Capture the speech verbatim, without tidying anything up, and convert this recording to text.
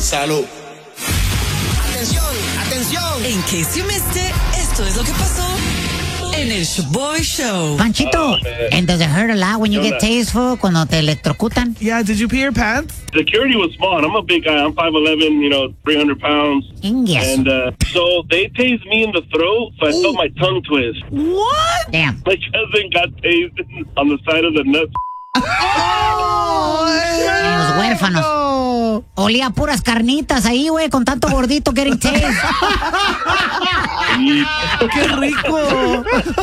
Salud. Atención, atención. In case you missed it, esto es lo que pasó en el Shoboy Show. Panchito, Oh, man. and does it hurt a lot when you ¿Qué get onda? tasteful cuando te electrocutan? Yeah, did you pee your pants? Security was small, and I'm a big guy. I'm five eleven, you know, three hundred pounds. Yes. And uh, so they tased me in the throat, so I Ooh. felt my tongue twist. What? Damn. My cousin got tased on the side of the nuts. En los huérfanos. No. Olía puras carnitas ahí, güey, con tanto gordito getting tased. ¡Qué rico!